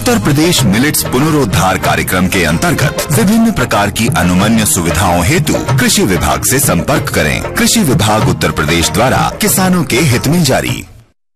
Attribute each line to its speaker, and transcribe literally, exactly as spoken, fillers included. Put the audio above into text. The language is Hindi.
Speaker 1: उत्तर प्रदेश मिलेट्स पुनरोद्धार कार्यक्रम के अंतर्गत विभिन्न प्रकार की अनुमन्य सुविधाओं हेतु कृषि विभाग से संपर्क करें। कृषि विभाग उत्तर प्रदेश द्वारा किसानों के हित में जारी।